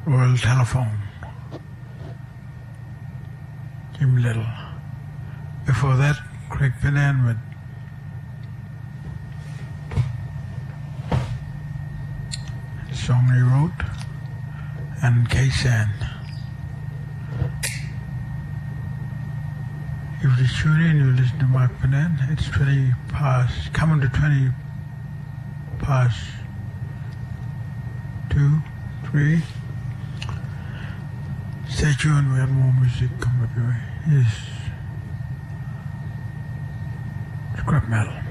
World Telephone, Jim Little. Before that, Craig Finnan with the song he wrote, and K-San. If you tune in, you listen to Mark Finnan. It's 20 past, coming to 20 past 2, 3. Stay tuned, we have more music coming up your way. Yes. Scrap metal.